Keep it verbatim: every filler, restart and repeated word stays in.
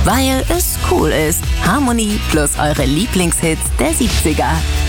Weil es cool ist. Harmony plus eure Lieblingshits der siebziger.